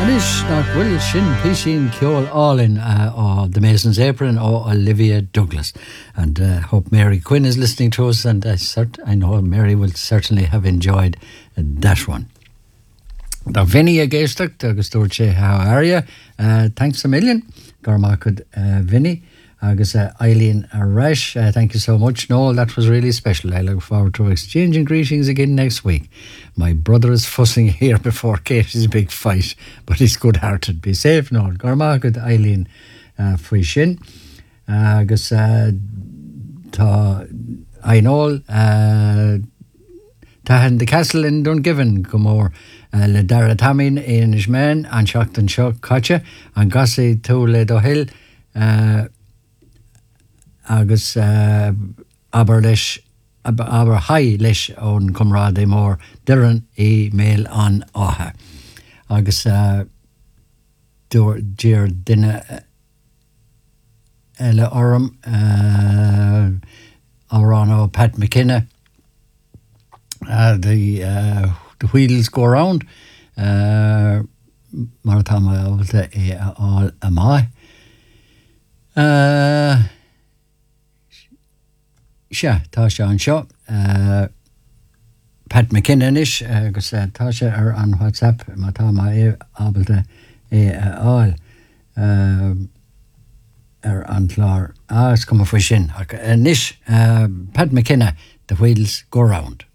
Anis nach bhfuil sin piscine ceol all-in The Mason's Apron or Olivia Douglas. And hope Mary Quinn is listening to us, and I know Mary will certainly have enjoyed that one. Now, Vinny a géisteach agus dúirt sé, how are you? Thanks a million. Gormachud Vinny. Agus Eileen Arash, thank you so much. Noel, that was really special. I look forward to exchanging greetings again next week. My brother is fussing here before Katie's big fight, but he's good-hearted. Be safe, Noel. Gormachud Eileen Frishin. Agus tá Noel Tahan the Castle in Dungiven, Gomor le Dara Tamin in Ishman, and Shockton Shock Kacha, and Gossi to le Dohill. Agus aber hai leis on cumrad é mór diran mail an átha. Agus dúir dír duine eile orm árán Pat McKenna. The wheels go around. Mar tá mai ábalta é all amai. Tá se an seo Pat McKinnon is agus tá se an WhatsApp má tá mai ábalta é áil an chlár is cum faoi sin nis Pat McKinnon, The Wheels Go Round.